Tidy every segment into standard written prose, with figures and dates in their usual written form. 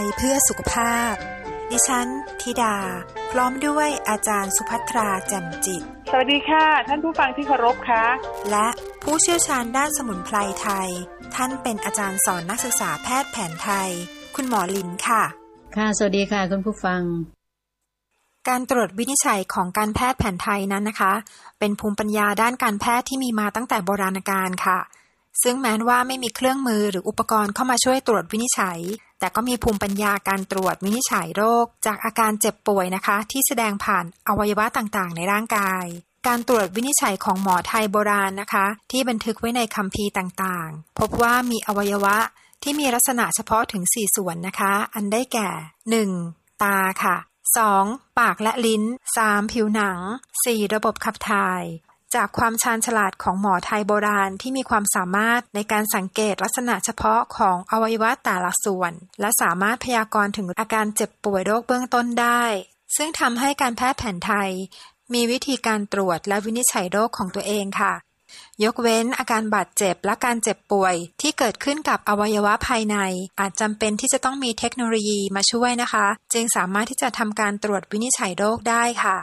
เพื่อสุขภาพดิฉันธิดาพร้อมด้วยอาจารย์สุภัทราแจ่มจิตสวัสดีค่ะท่านผู้ฟังที่เคารพค่ะและผู้เชี่ยวชาญด้านสมุนไพรไทยท่านเป็นอาจารย์สอนนักศึกษาแพทย์แผนไทยคุณหมอลินค่ะค่ะสวัสดีค่ะคุณผู้ฟังการตรวจวินิจฉัยของการแพทย์แผนไทยนั้นนะคะเป็นภูมิปัญญาด้านการแพทย์ที่มีมาตั้งแต่โบราณกาลค่ะซึ่งแม้ว่าไม่มีเครื่องมือหรืออุปกรณ์เข้ามาช่วยตรวจวินิจฉัยแต่ก็มีภูมิปัญญาการตรวจวินิจฉัยโรคจากอาการเจ็บป่วยนะคะที่แสดงผ่านอวัยวะต่างๆในร่างกายการตรวจวินิจฉัยของหมอไทยโบราณนะคะที่บันทึกไว้ในคัมภีร์ต่างๆพบว่ามีอวัยวะที่มีลักษณะเฉพาะถึง4ส่วนนะคะอันได้แก่ 1. ตาค่ะ 2. ปากและลิ้น 3. ผิวหนัง 4. ระบบขับถ่ายจากความชาญฉลาดของหมอไทยโบราณที่มีความสามารถในการสังเกตลักษณะเฉพาะของอวัยวะแต่ละส่วนและสามารถพยากรณ์ถึงอาการเจ็บป่วยโรคเบื้องต้นได้ซึ่งทำให้การแพทย์แผนไทยมีวิธีการตรวจและวินิจฉัยโรคของตัวเองค่ะยกเว้นอาการบาดเจ็บและการเจ็บป่วยที่เกิดขึ้นกับอวัยวะภายในอาจจำเป็นที่จะต้องมีเทคโนโลยีมาช่วยนะคะจึงสามารถที่จะทำการตรวจวินิจฉัยโรคได้ค่ะ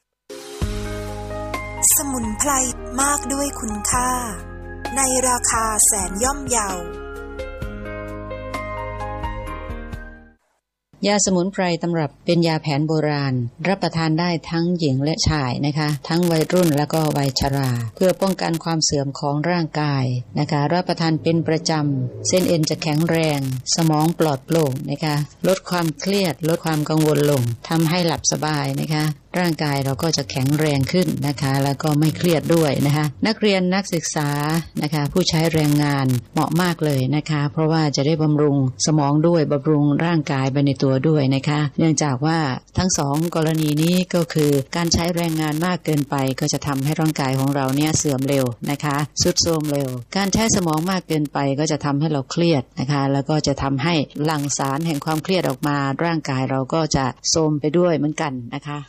สมุนไพรมากด้วยคุณค่าในราคาแสนย่อมเยายาสมุนไพรตำรับเป็นยาแผนโบราณรับประทานได้ทั้งหญิงและชายนะคะทั้งวัยรุ่นและก็วัยชราเพื่อป้องกันความเสื่อมของร่างกายนะคะรับประทานเป็นประจำเส้นเอ็นจะแข็งแรงสมองปลอดโปร่งนะคะลดความเครียดลดความกังวลลงทำให้หลับสบายนะคะร่างกายเราก็จะแข็งแรงขึ้นนะคะแล้วก็ไม่เครียดด้วยนะคะนักเรียนนักศึกษานะคะผู้ใช้แรงงานเหมาะมากเลยนะคะเพราะว่าจะได้บำรุงสมองด้วยบำรุงร่างกายไปในตัวด้วยนะคะเนื่องจากว่าทั้งสองกรณีนี้ก็คือการใช้แรงงานมากเกินไปก็จะทำให้ร่างกายของเราเนี่ยเสื่อมเร็วนะคะทรุดโทรมเร็วการใช้สมองมากเกินไปก็จะทำให้เราเครียดนะคะแล้วก็จะทำให้หลั่งสารแห่งความเครียดออกมาร่างกายเราก็จะโทรมไปด้วยเหมือนกันนะคะ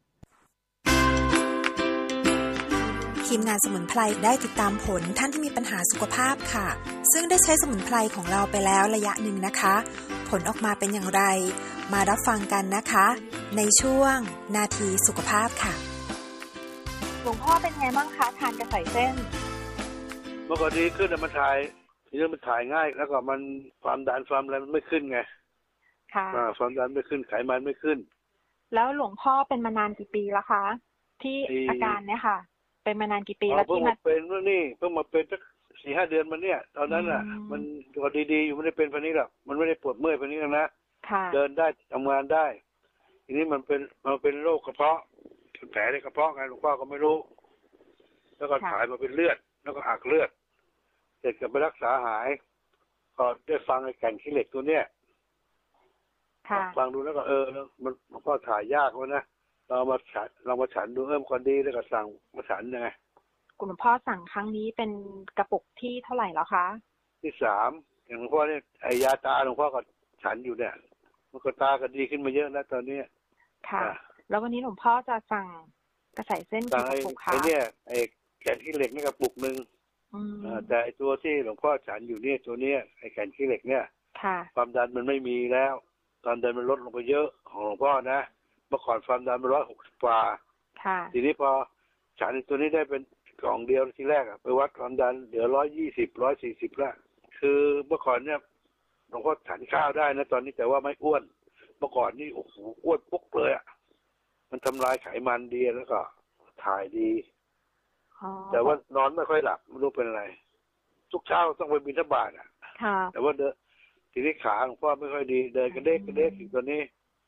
ทีมงานสมุนไพรได้ติดตามผลท่านที่มีปัญหาสุขภาพค่ะซึ่งได้ใช้สมุนไพรของเราไปแล้วระยะหนึ่งนะคะผลออกมาเป็นอย่างไรมารับฟังกันนะคะในช่วงนาทีสุขภาพค่ะหลวงพ่อเป็นไงบ้างคะทานกระใสเส้นเมื่อก่อนดีขึ้นมันถ่ายทีนี้มันถ่ายง่ายแล้วก็มันความดันความอะไรมันไม่ขึ้นไงค่ะความดันไม่ขึ้นไขมันไม่ขึ้นแล้วหลวงพ่อเป็นมานานกี่ปีแล้วคะที่อาการเนี้ยค่ะเป็นมานานกี่ปีแล้วที่มาเป็นเมื่อนี่เพิ่งมาเป็นสัก 4-5 เดือนมันเนี่ยตอนนั้นน่ะมันก็ดีๆอยู่ไม่ได้เป็นพันนี้หรอกมันไม่ได้ปวดเมื่อยพันนี้นะเดินได้ทำงานได้ทีนี้มันเป็นโรคกระเพาะแผลในกระเพาะไงหลวงพ่อก็ไม่รู้แล้วก็ถ่ายมาเป็นเลือดแล้วก็อักเลือดเสร็จก็ไปรักษาหายก็ได้ฟังไอ้แก่นขี้เหล็กตัวเนี้ยฟังดูแล้วก็มันหลวงพ่อถ่ายยากวะนะเรามาฉันดูก่อนดีแล้วก็สั่งมาฉันยังไงคุณหลวงพ่อสั่งครั้งนี้เป็นกระปุกที่เท่าไหร่แล้วคะที่ 3อย่างหลวงพ่อเนี่ยไอยาตาหลวงพ่อก็ฉันอยู่เนี่ยมันก็ตาก็ดีขึ้นมาเยอะแล้วตอนนี้ค่ะแล้ววันนี้หลวงพ่อจะสั่งกระใสเส้นกี่กระปุกคะไอเนี่ยไอแก่นขี้เหล็กนี่กระปุกนึงแต่ไอตัวที่หลวงพ่อฉันอยู่เนี่ยตัวเนี้ยไอแก่นขี้เหล็กเนี่ยความดันมันไม่มีแล้วความดันมันลดลงไปเยอะของหลวงพ่อนะเมื่อก่อนความดันมัน160 กว่าทีนี้พอฉันตัวนี้ได้เป็นกล่องเดียวทีแรกไปวัดความดันเหลือ120 140แล้วคือเมื่อก่อนเนี่ยหลวงพ่อฉันข้าวได้นะตอนนี้แต่ว่าไม่อ้วนเมื่อก่อนนี่โอ้โหอ้วนปุ๊กเลยอ่ะมันทำลายไขมันดีแล้วก็ถ่ายดีแต่ว่านอนไม่ค่อยหลับไม่รู้เป็นอะไรทุกเช้าต้องไปบิณฑบาตอ่ะแต่ว่าทีนี้ขาหลวงพ่อไม่ค่อยดีเดินกระเดกอยู่ตัวนี้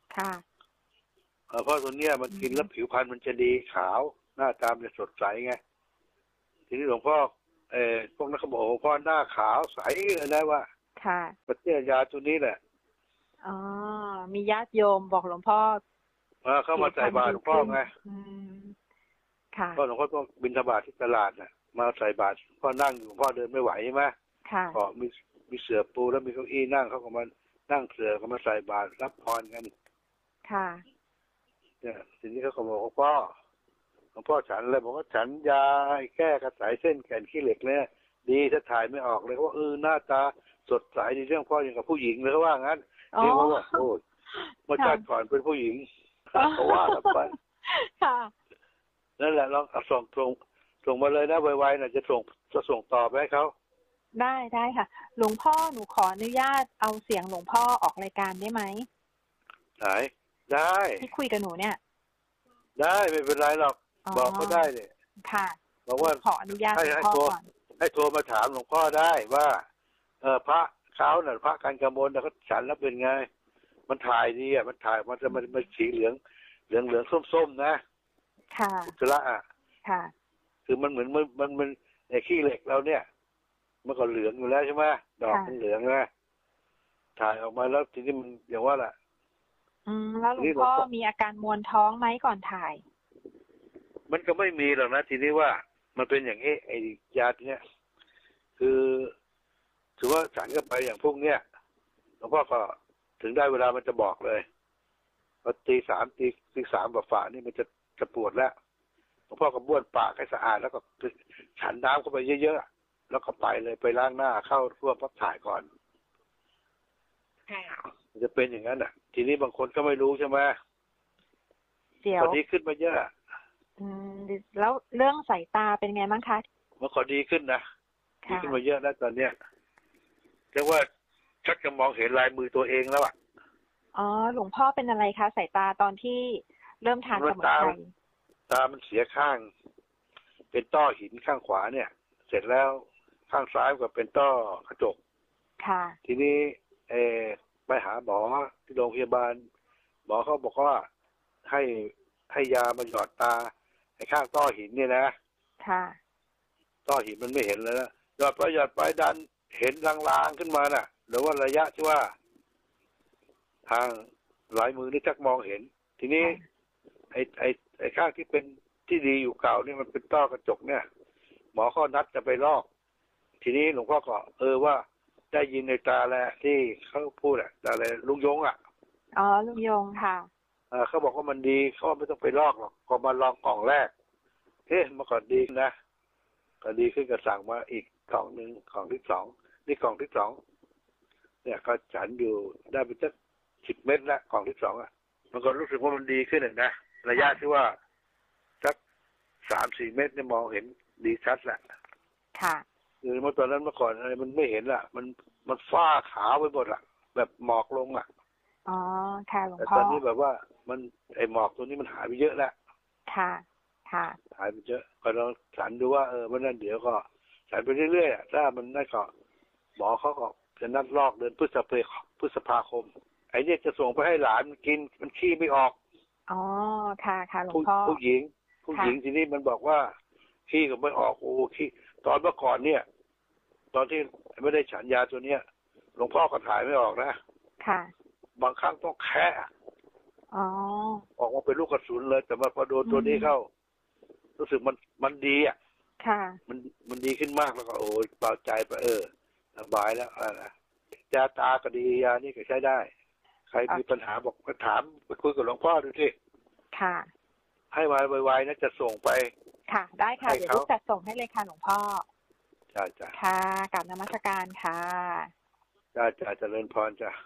เพราะตัวเนี้ยมันกินแล้วผิวพรรณมันจะดีขาวหน้าตามันจะสดใสไงทีนี้หลวงพ่อพวกนักเขาบอกหลวงพ่อหน้าขาวใสเลยนะว่าประเทศยาตัวนี้แหละมีญาติโยมบอกหลวงพ่อเข้ามาใส่บาตรหลวงพ่อไงก็หลวงพ่อต้องบิณฑบาตที่ตลาดน่ะมาใส่บาตรพ่อนั่งอยู่หลวงพ่อเดินไม่ไหวใช่ไหมก็มีเสื่อปูแล้วมีเก้าอี้นั่งเขาก็มานั่งเสื่อก็มาใส่บาตรรับพรกันเนี่ยทีนี้เขาก็บอกว่าหลวงพ่อฉันอะไรบอกว่าฉันยาแก้กระสายเส้นแขนขี้เหล็กเนี่ยดีถ้าถ่ายไม่ออกเลยว่าหน้าตาสดใสดีเรื่องพ่ออย่างกับผู้หญิงเลยเขาว่างั้นนี่เขาบอกโอ้เมื่อชาติก่อนเป็นผู้หญิงเขาว่ากันไปค่ะนั่นแหละลองส่งมาเลยนะไวๆน่ะจะส่งต่อไปให้เขาได้ค่ะหลวงพ่อหนูขออนุญาตเอาเสียงหลวงพ่อออกรายการได้ไหมได้ที่คุยกับหนูเนี่ยได้ไม่เป็นไรหรอกบอกเขาได้เลยค่ะบอกว่าขออนุญาตหลวงพ่อก่อนให้โทรมาถามหลวงพ่อได้ว่าพระเขาน่ะพระกันกมลน่ะเขาฉันแล้วเป็นไงมันถ่ายดีอ่ะมันถ่ายมันจะมันสีเหลืองส้มๆนะค่ะอุจจาระอ่ะค่ะคือมันเหมือนมันไอ้ขี้เหล็กเราเนี่ยมันก็เหลืองอยู่แล้วใช่ไหมดอกมันเหลืองนะถ่ายออกมาแล้วทีนี้มันอย่างว่าล่ะแล้วหลวงพ่อมีอาการมวนท้องไหมก่อนถ่ายมันก็ไม่มีหรอกนะทีนี้ว่ามันเป็นอย่างนี้ไอ้ยาเนี่ยคือถือว่าฉันก็ไปอย่างพวกเนี้ยหลวงพ่อก็ถึงได้เวลามันจะบอกเลยพอตีสามฝ่านี่มันจะปวดแล้วหลวงพ่อก็บ้วนปากให้สะอาดแล้วก็ฉันน้ำเข้าไปเยอะๆแล้วก็ไปเลยไปล้างหน้าเข้าพวกพักถ่ายก่อนมันจะเป็นอย่างนั้นอ่ะทีนี้บางคนก็ไม่รู้ใช่ไหมตอนนี้ขึ้นมาเยอะแล้วเรื่องสายตาเป็นไงบ้างคะมันก็ดีขึ้นนะดีขึ้นมาเยอะแล้วตอนเนี้ยเรียกว่าชักจะมองเห็นลายมือตัวเองแล้วอ่ะอ๋อหลวงพ่อเป็นอะไรคะสายตาตอนที่เริ่มทานสมุนไพรตามันเสียข้างเป็นต้อหินข้างขวาเนี่ยเสร็จแล้วข้างซ้ายก็เป็นต้อกระจกค่ะทีนี้ไปหาหมอที่โรงพยาบาลหมอเขาบอกว่าให้ยามาหยอดตาไอ้ข้างต้อหินเนี่ยนะค่ะต้อหินมันไม่เห็นแล้วนะหยอดไปดันเห็นลางๆขึ้นมาน่ะหรือว่าระยะที่ว่าทางหลายมือนี่จักมองเห็นทีนี้ไอ้ข้างที่เป็นที่ดีอยู่เก่านี่มันเป็นต้อกระจกเนี่ยหมอเขานัดจะไปลอกทีนี้หลวงพ่อก็ว่าได้ยินในตาแหละที่เขาพูดตาอะไรลุงยงอ่ะอ๋อลุงยงค่ะเขาบอกว่ามันดีเขาไม่ต้องไปลอกหรอกก็มาลองกล่องแรกมันก็ดีนะก็ดีขึ้นก็สั่งมาอีกกล่องนึงกล่องที่2นี่กล่องที่2เนี่ยก็ฉันอยู่ได้ไปสัก10 เม็ดละกล่องที่2อ่ะมันก็รู้สึกว่ามันดีขึ้นนะระยะที่ว่าสัก3-4 เม็ดเนี่ยมองเห็นดีชัดละค่ะคือเมื่อตอนนั้นเมื่อก่อนอะไรมันไม่เห็นละมันฝ้าขาวไปหมดละแบบหมอกลงอ่ะอ๋อค่ะหลวงพ่อแต่ตอนนี้แบบว่ามันไอหมอกตัวนี้มันหายไปเยอะแล้วค่ะค่ะหายไปเยอะก็ลองฉันดูว่ามันนั่นเดี๋ยวก็ฉันไปเรื่อยๆถ้ามันนั่นก็หมอเขาก็จะนัดลอกเดือนพฤษภาคมไอเนี่ยจะส่งไปให้หลานกินมันขี้ไม่ออกอ๋อค่ะค่ะหลวงพ่อผู้หญิงทีนี้มันบอกว่าขี้ก็ไม่ออกโอ้ขี้ตอนเมื่อก่อนเนี่ยตอนที่ไม่ได้ฉันยาตัวเนี้ยหลวงพ่อก็ถ่ายไม่ออกนะค่ะบางครั้งต้องแค่ออกมาเป็นลูกกระสุนเลยแต่มาพอโดนตัวนี้เข้ารู้สึกมันดีอ่ะค่ะมันดีขึ้นมากแล้วก็โอ้ยเบาใจไปสบายแล้วยาตาก็ดียานี่ก็ใช้ได้ใครมีปัญหาบอกมาถามไปคุยกับหลวงพ่อดูสิค่ะให้มาไวๆนะจะส่งไปค่ะได้ค่ะเดี๋ยวลูกจัดส่งให้เลยค่ะหลวงพ่อจ้าค่ะกราบนมัสการค่ะจ้าเจริญพรจ้า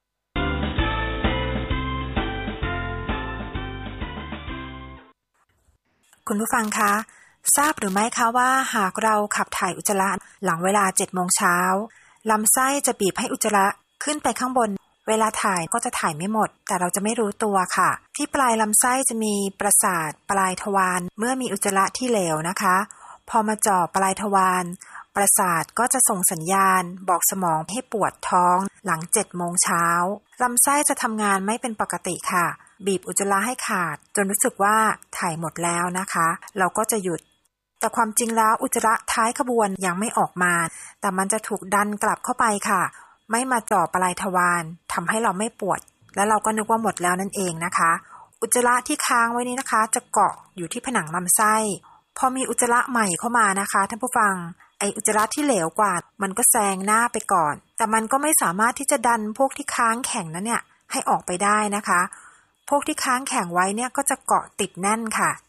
คุณผู้ฟังคะทราบหรือไม่คะว่าหากเราขับถ่ายอุจจาระหลังเวลา 7 โมงเช้าลำไส้จะบีบให้อุจจาระขึ้นไปข้างบนเวลาถ่ายก็จะถ่ายไม่หมดแต่เราจะไม่รู้ตัวค่ะที่ปลายลำไส้จะมีประสาทปลายทวารเมื่อมีอุจจาระที่เหลวนะคะพอมาจ่อปลายทวารประสาทก็จะส่งสัญญาณบอกสมองให้ปวดท้องหลัง 7 โมงเช้าลำไส้จะทำงานไม่เป็นปกติค่ะบีบอุจจาระให้ขาดจนรู้สึกว่าถ่ายหมดแล้วนะคะเราก็จะหยุดแต่ความจริงแล้วอุจจาระท้ายขบวนยังไม่ออกมาแต่มันจะถูกดันกลับเข้าไปค่ะไม่มาจ่อปลายทวารทำให้เราไม่ปวดและเราก็นึกว่าหมดแล้วนั่นเองนะคะอุจจาระที่ค้างไว้นี้นะคะจะเกาะอยู่ที่ผนังลำไส้พอมีอุจจาระใหม่เข้ามานะคะท่านผู้ฟังไออุจจาระที่เหลวกว่ามันก็แซงหน้าไปก่อนแต่มันก็ไม่สามารถที่จะดันพวกที่ค้างแข็งนั้นเนี่ยให้ออกไปได้นะคะพวกที่ค้างแข็งไว้เนี่ยก็จะเกาะติดแน่นค่ะ